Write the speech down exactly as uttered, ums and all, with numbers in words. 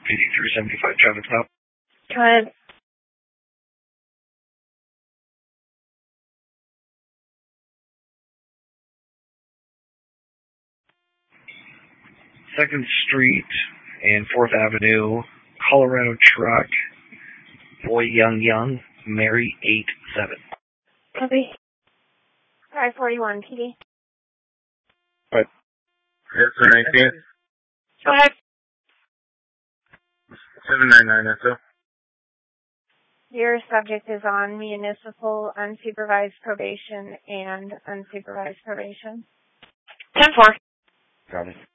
P D three seventy-five, traffic stop. Go ahead. second Street and fourth Avenue, Colorado truck, boy young young, Mary eight seven. Copy. five forty-one, P D. What? Yes, sir, nineteen. Go ahead. seven nine nine S O. Your subject is on municipal unsupervised probation and unsupervised probation. ten four. Got it.